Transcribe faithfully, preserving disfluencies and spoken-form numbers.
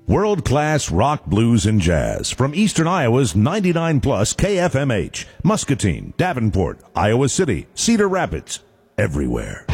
World-class rock, blues, and jazz from Eastern Iowa's ninety-nine plus K F M H, Muscatine, Davenport, Iowa City, Cedar Rapids, everywhere.